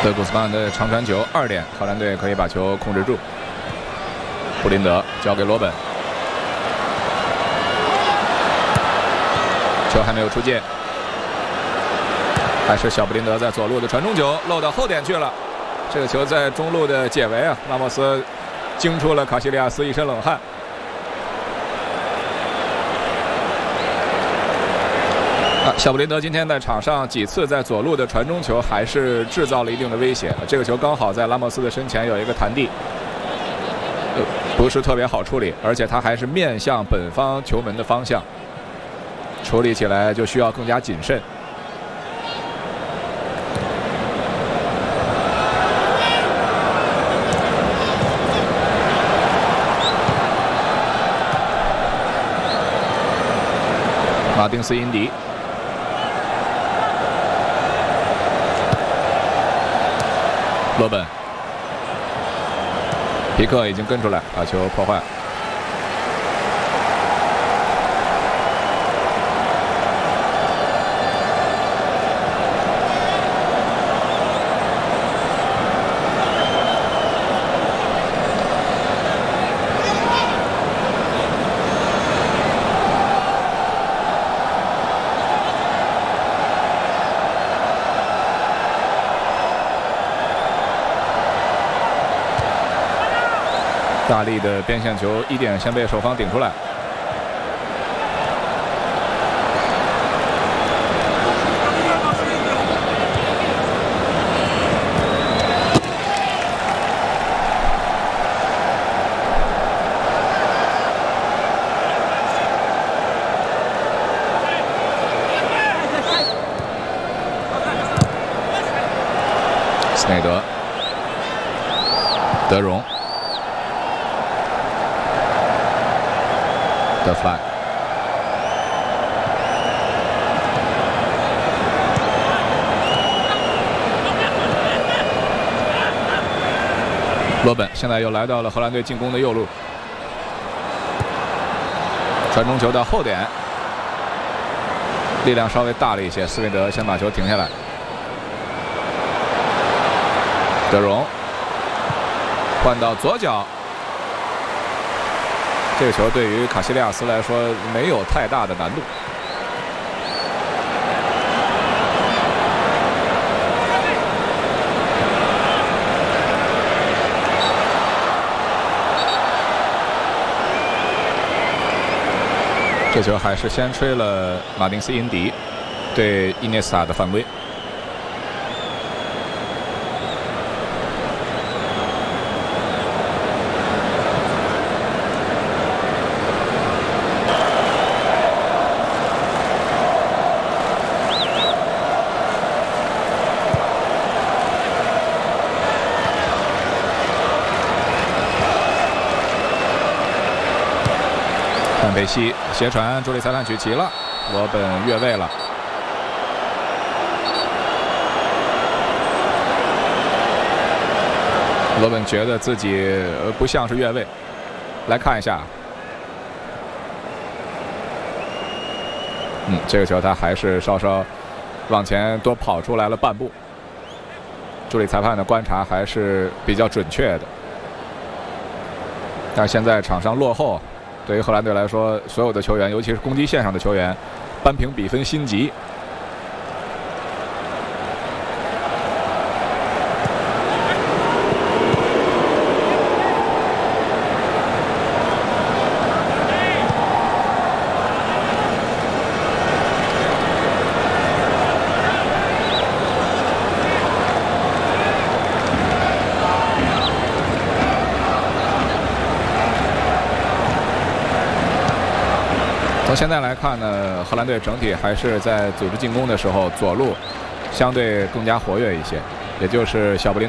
德古斯曼的长传球2点，荷兰队可以把球控制住。布林德交给罗本，球还没有出界，还是小布林德在左路的传中球漏到后点去了。这个球在中路的解围啊，拉莫斯惊出了卡西利亚斯一身冷汗。小布林德今天在场上几次在左路的传中球还是制造了一定的威胁。这个球刚好在拉莫斯的身前有一个弹地，不是特别好处理，而且他还是面向本方球门的方向，处理起来就需要更加谨慎。马丁斯·因迪。罗本，皮克已经跟出来，把球破坏。大力的边线球1点先被守方顶出来。斯内德，德容。德弗莱，罗本现在又来到了荷兰队进攻的右路，传中球到后点，力量稍微大了一些，斯维德先把球停下来。德容换到左脚。这个球对于卡西利亚斯来说没有太大的难度。这球还是先吹了马丁斯·因迪对伊涅斯塔的犯规。范佩西斜传，助理裁判举旗了，罗本越位了。罗本觉得自己不像是越位，来看一下。这个球他还是稍稍往前多跑出来了半步。助理裁判的观察还是比较准确的，但是现在场上落后。对于荷兰队来说，所有的球员，尤其是攻击线上的球员，扳平比分心急。从现在来看呢，荷兰队整体还是在组织进攻的时候，左路相对更加活跃一些，也就是小布林。